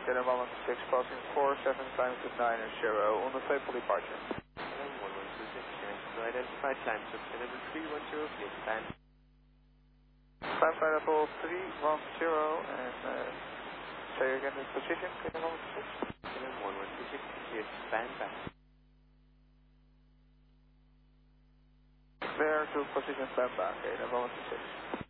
November 6, crossing 47 times with 9 or 0, on the faithful departure. 1126, to identify time subscriber number 310, please stand. Time flight level 310, and say again the position, November 6. 1126, please stand back. There to position stand back, November 6.